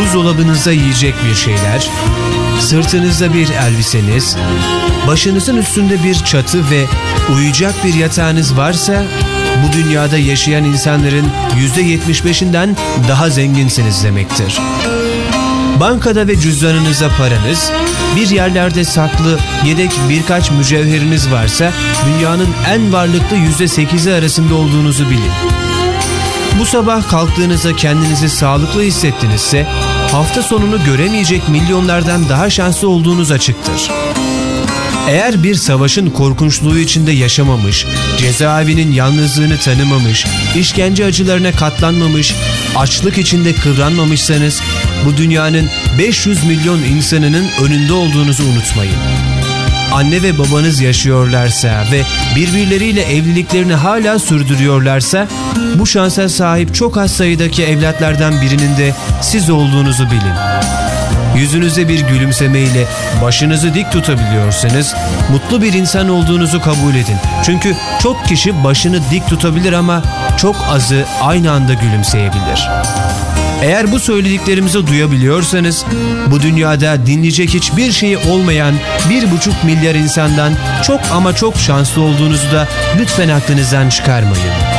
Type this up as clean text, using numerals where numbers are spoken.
buzdolabınızda yiyecek bir şeyler, sırtınızda bir elbiseniz, başınızın üstünde bir çatı ve uyuyacak bir yatağınız varsa, bu dünyada yaşayan insanların %75'inden daha zenginsiniz demektir. Bankada ve cüzdanınızda paranız, bir yerlerde saklı yedek birkaç mücevheriniz varsa, dünyanın en varlıklı %8'i arasında olduğunuzu bilin. Bu sabah kalktığınızda kendinizi sağlıklı hissettinizse, hafta sonunu göremeyecek milyonlardan daha şanslı olduğunuz açıktır. Eğer bir savaşın korkunçluğu içinde yaşamamış, cezaevinin yalnızlığını tanımamış, işkence acılarına katlanmamış, açlık içinde kıvranmamışsanız, bu dünyanın 500 milyon insanının önünde olduğunuzu unutmayın. Anne ve babanız yaşıyorlarsa ve birbirleriyle evliliklerini hala sürdürüyorlarsa, bu şansa sahip çok az sayıdaki evlatlardan birinin de siz olduğunuzu bilin. Yüzünüze bir gülümsemeyle başınızı dik tutabiliyorsanız, mutlu bir insan olduğunuzu kabul edin. Çünkü çok kişi başını dik tutabilir ama çok azı aynı anda gülümseyebilir. Eğer bu söylediklerimizi duyabiliyorsanız, bu dünyada dinleyecek hiçbir şeyi olmayan 1,5 milyar insandan çok ama çok şanslı olduğunuzu da lütfen aklınızdan çıkarmayın.